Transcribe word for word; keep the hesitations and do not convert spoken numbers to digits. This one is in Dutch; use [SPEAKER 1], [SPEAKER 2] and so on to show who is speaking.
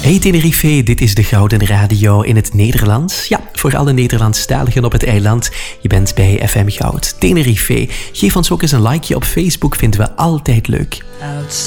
[SPEAKER 1] Hey Tenerife, dit is de Gouden Radio in het Nederlands. Ja, voor alle Nederlandstaligen op het eiland. Je bent bij F M Goud Tenerife. Geef ons ook eens een likeje op Facebook, vinden we altijd leuk.